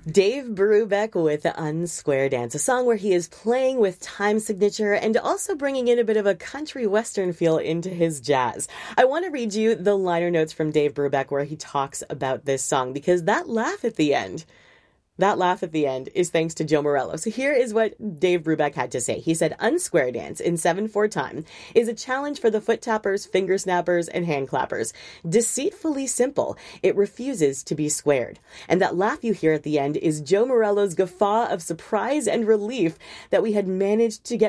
Dave Brubeck with the Unsquare Dance, a song where he is playing with time signature and also bringing in a bit of a country western feel into his jazz. I want to read you the liner notes from Dave Brubeck where he talks about this song, because that laugh at the end is thanks to Joe Morello. So here is what Dave Brubeck had to say. He said, Unsquare Dance in 7/4 time is a challenge for the foot tappers, finger snappers, and hand clappers. Deceitfully simple, it refuses to be squared. And that laugh you hear at the end is Joe Morello's guffaw of surprise and relief that we had managed to get